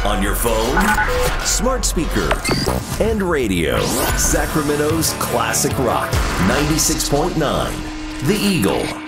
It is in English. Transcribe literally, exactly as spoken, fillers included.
On your phone, smart speaker, and radio. Sacramento's classic rock, ninety-six point nine. The Eagle.